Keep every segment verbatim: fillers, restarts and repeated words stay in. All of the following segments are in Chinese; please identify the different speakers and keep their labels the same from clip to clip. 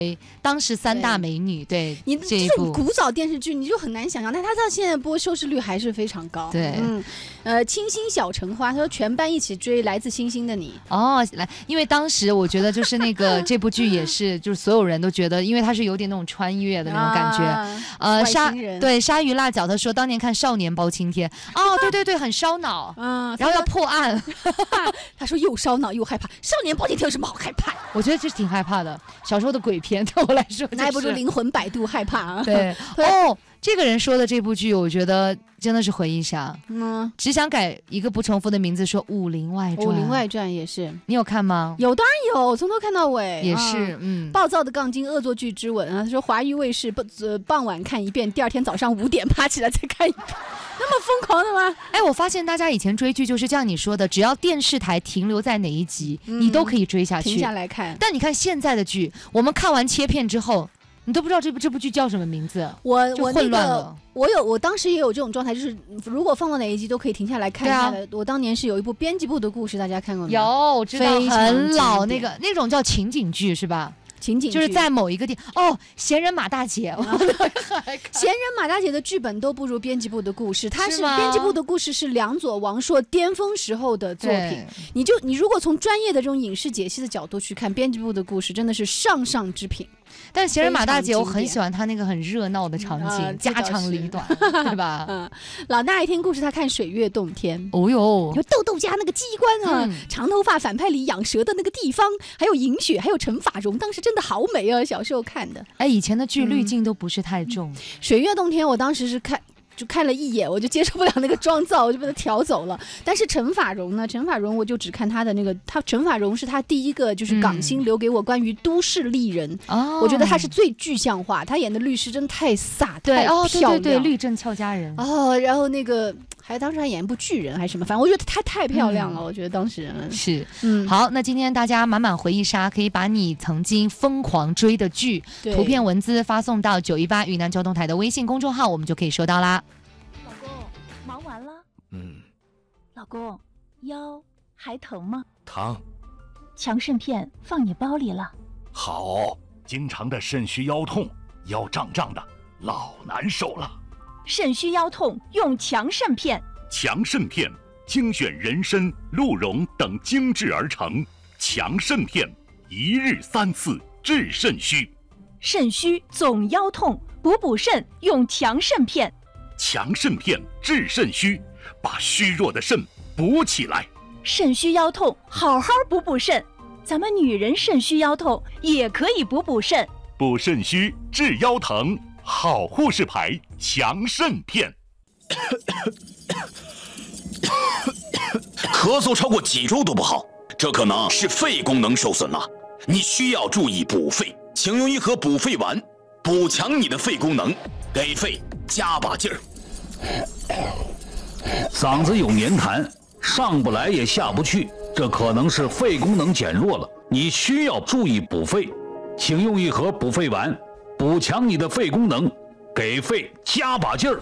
Speaker 1: 当时三大美女，对，
Speaker 2: 你这种古早电视剧你就很难想象，但它到现在播收视率还是非常高。
Speaker 1: 对，
Speaker 2: 嗯，呃，清新小橙花，他说全班一起追《来自星星的你》。
Speaker 1: 哦，来，因为当时我觉得就是那个这部剧也是，就是所有人都觉得，因为它是有点那种穿越的那种感觉。啊、呃，鲨对鲨鱼辣椒，他说当年看《少年包青天》，哦，对对对，很烧脑，嗯，然后要破案，
Speaker 2: 他说又烧脑又害怕，《少年包青天》有什么好害怕？
Speaker 1: 我觉得这挺害怕的，小时候的鬼片对我来说、就是，
Speaker 2: 那还不如灵魂摆渡害怕啊。
Speaker 1: 对，哦，这个人说的这部剧，我觉得真的是回忆杀。嗯，只想改一个不重复的名字，说《武林外传》。
Speaker 2: 武林外传也是，
Speaker 1: 你有看吗？
Speaker 2: 有，当然有，从头看到尾。
Speaker 1: 也是，
Speaker 2: 啊、
Speaker 1: 嗯。
Speaker 2: 暴躁的杠精，恶作剧之吻啊！他说华语卫视不呃傍晚看一遍，第二天早上五点爬起来再看一遍，那么疯狂的吗？
Speaker 1: 哎，我发现大家以前追剧就是像你说的，只要电视台停留在哪一集，嗯、你都可以追下去，
Speaker 2: 停下来看。
Speaker 1: 但你看现在的剧，我们看完切片之后。你都不知道这部这部剧叫什么名字，
Speaker 2: 我我
Speaker 1: 混乱了。
Speaker 2: 我有我当时也有这种状态，就是如果放到哪一集都可以停下来看一下的。啊、我当年是有一部编辑部的故事，大家看过吗？
Speaker 1: 有，我知道很老那个那种叫情景剧是吧？
Speaker 2: 情景
Speaker 1: 就是在某一个地哦，闲人马大姐，啊、
Speaker 2: 闲人马大姐的剧本都不如编辑部的故事。它是编辑部的故事是梁左王朔巅峰时候的作品。你就你如果从专业的这种影视解析的角度去看，编辑部的故事真的是上上之品。
Speaker 1: 但闲人马大姐，我很喜欢她那个很热闹的场景，嗯、家长里短，对吧？
Speaker 2: 嗯，老大一听故事，他看水月洞天。
Speaker 1: 哦哟，
Speaker 2: 有豆豆家那个机关啊，嗯、长头发反派里养蛇的那个地方，还有银雪，还有陈法蓉，当时真的好美啊！小时候看的。
Speaker 1: 哎，以前的剧滤镜都不是太重。嗯、
Speaker 2: 水月洞天，我当时是看。就看了一眼，我就接受不了那个妆造，我就被他调走了。但是陈法蓉呢？陈法蓉我就只看他的那个，他陈法蓉是他第一个就是港星留给我关于都市丽人，嗯、我觉得他是最具象化。他演的律师真的太飒，
Speaker 1: 对
Speaker 2: 太漂亮，
Speaker 1: 哦，对对对，律政俏佳人
Speaker 2: 哦。然后那个还当时还演一部巨人还是什么，反正我觉得他太漂亮了。嗯、我觉得当时
Speaker 1: 是嗯好。那今天大家满满回忆杀，可以把你曾经疯狂追的剧图片文字发送到九一八云南交通台的微信公众号，我们就可以收到啦。
Speaker 3: 忙完了，
Speaker 4: 嗯，
Speaker 3: 老公，腰还疼吗？
Speaker 4: 疼。
Speaker 3: 强肾片放你包里了。
Speaker 4: 好，经常的肾虚腰痛，腰胀胀的，老难受了。
Speaker 3: 肾虚腰痛用强肾片。
Speaker 4: 强肾片精选人参、鹿茸等精制而成，强肾片一日三次治肾虚。
Speaker 3: 肾虚总腰痛，补补肾用强肾片。
Speaker 4: 强肾片治肾虚，把虚弱的肾补起来。
Speaker 3: 肾虚腰痛，好好补补肾。咱们女人肾虚腰痛也可以补补肾。
Speaker 4: 补肾虚治腰疼，好护士牌强肾片。
Speaker 5: 咳嗽超过几周都不好，这可能是肺功能受损了。你需要注意补肺，请用一盒补肺丸，补强你的肺功能，给肺加把劲儿。
Speaker 6: 嗓子有黏痰，上不来也下不去，这可能是肺功能减弱了，你需要注意补肺，请用一盒补肺丸，补强你的肺功能，给肺加把劲儿。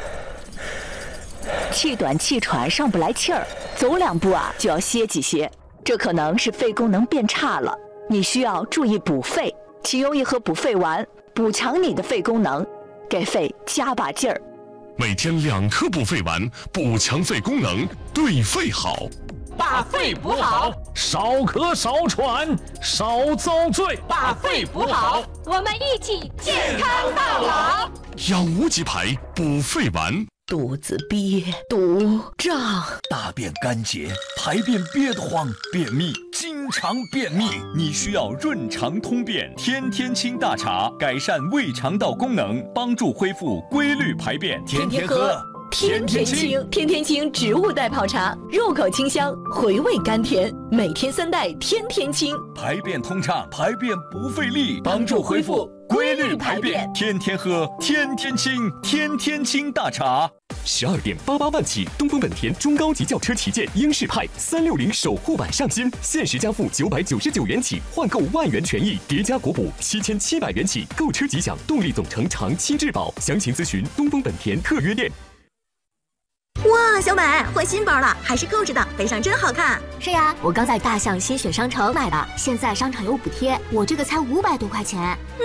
Speaker 3: 气短气喘上不来气儿，走两步啊就要歇几歇，这可能是肺功能变差了，你需要注意补肺，请用一盒补肺丸，补强你的肺功能，给肺加把劲儿。
Speaker 7: 每天两颗补肺丸，补强肺功能，对肺好。
Speaker 8: 把肺补好，
Speaker 6: 少咳少喘少遭罪。
Speaker 8: 把肺补好，我们一起健康到老。
Speaker 7: 养无极牌补肺丸。
Speaker 9: 肚子憋、肚胀、
Speaker 10: 大便干结、排便憋得慌、便秘、经常便秘，你需要润肠通便天天清大茶，改善胃肠道功能，帮助恢复规律排便。天天喝
Speaker 9: 天天清，天天清植物代泡茶，入口清香，回味甘甜，每天三袋天天清，
Speaker 10: 排便通畅，排便不费力，帮助恢复规律排便。天天喝天天清，天天清大茶。
Speaker 11: 十二点八八万起，东风本田中高级轿车旗舰英仕派三六零守护版上新，限时加付九百九十九元起，换购万元权益，叠加国补七千七百元起，购车即享动力总成长期质保。详情咨询东风本田特约店。
Speaker 12: 哇，小美换新包了，还是购置的，背上真好看。
Speaker 13: 是呀，我刚在大象新选商城买的，现在商场有补贴，我这个才五百多块钱。